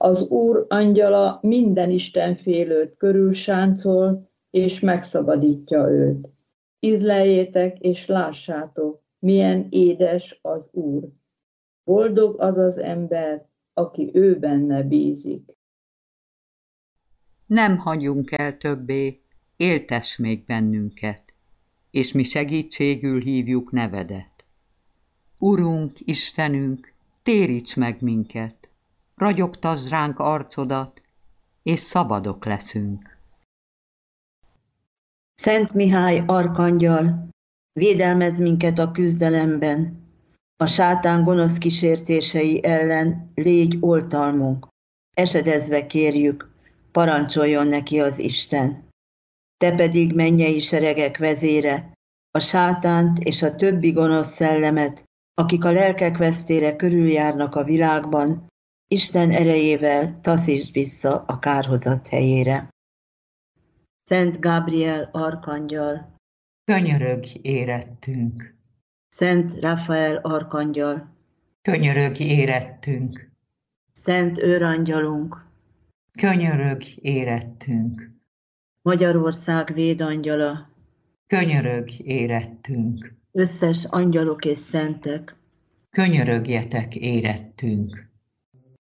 Az Úr angyala minden istenfélőt körülsáncol, és megszabadítja őt. Ízleljétek és lássátok, milyen édes az Úr. Boldog az az ember, aki ő benne bízik. Nem hagyjunk el többé, éltess még bennünket, és mi segítségül hívjuk nevedet. Urunk, Istenünk, téríts meg minket, ragyogtasd ránk arcodat, és szabadok leszünk. Szent Mihály arkangyal, védelmezz minket a küzdelemben, a sátán gonosz kísértései ellen légy oltalmunk, esedezve kérjük, parancsoljon neki az Isten. Te pedig, mennyei seregek vezére, a sátánt és a többi gonosz szellemet, akik a lelkek vesztére körüljárnak a világban, Isten erejével taszítsd vissza a kárhozat helyére. Szent Gabriel arkangyal, Könyörögj érettünk! Szent Rafael arkangyal, Könyörögj érettünk! Szent őrangyalunk, Könyörögj érettünk! Magyarország védangyala, Könyörögj érettünk! összes angyalok és szentek, Könyörögjetek érettünk!